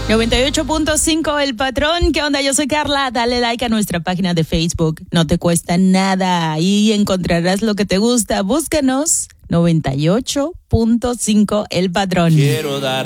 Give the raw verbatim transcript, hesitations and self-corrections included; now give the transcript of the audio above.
noventa y ocho punto cinco El Patrón. ¿Qué onda? Yo soy Carla. Dale like a nuestra página de Facebook. No te cuesta nada. Ahí encontrarás lo que te gusta. Búscanos. noventa y ocho punto cinco El Patrón. Quiero dar